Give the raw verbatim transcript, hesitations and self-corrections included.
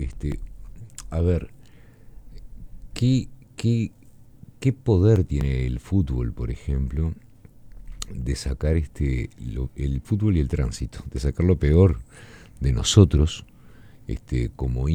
este, a ver, ¿qué, qué, qué poder tiene el fútbol, por ejemplo, de sacar este, lo, el fútbol y el tránsito, de sacar lo peor de nosotros, este, como